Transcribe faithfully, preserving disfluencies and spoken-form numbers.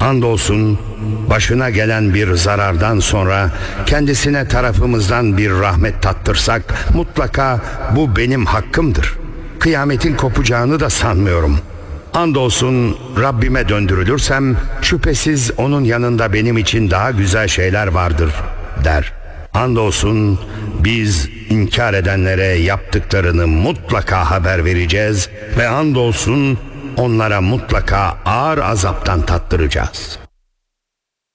Andolsun başına gelen bir zarardan sonra kendisine tarafımızdan bir rahmet tattırsak mutlaka bu benim hakkımdır. Kıyametin kopacağını da sanmıyorum. Andolsun Rabbime döndürülürsem şüphesiz onun yanında benim için daha güzel şeyler vardır der. Andolsun biz inkar edenlere yaptıklarını mutlaka haber vereceğiz ve andolsun onlara mutlaka ağır azaptan tattıracağız.